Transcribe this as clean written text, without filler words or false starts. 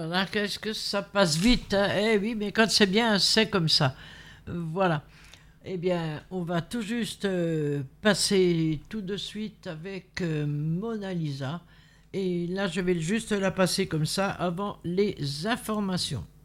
là, qu'est-ce que ça passe vite, hein. Eh oui, mais quand c'est bien, c'est comme ça. Voilà. Eh bien, on va tout juste passer tout de suite avec Mona Lisa. Et là, je vais juste la passer comme ça avant les informations.